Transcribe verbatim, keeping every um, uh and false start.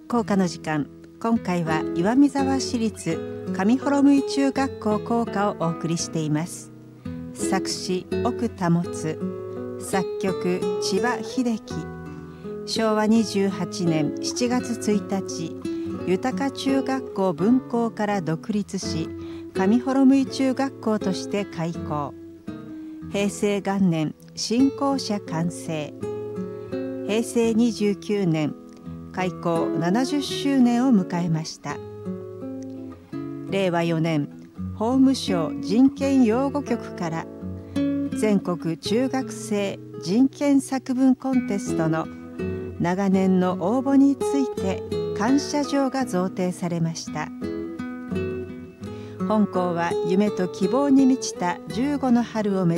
校歌の時間。今回は岩見沢市立上幌向中学校校歌をお送りしています。作詞奥保、作曲千葉秀樹。しょうわにじゅうはちねんしちがつついたち、豊中学校分校から独立し、上幌向中学校として開校。へいせいがんねん新校舎完成。へいせいにじゅうきゅうねん開校ななじゅっしゅうねんを迎えました。れいわよねん法務省人権擁護局から全国中学生人権作文コンテストの長年の応募について感謝状が贈呈されました。本校は夢と希望に満ちたじゅうごの春を目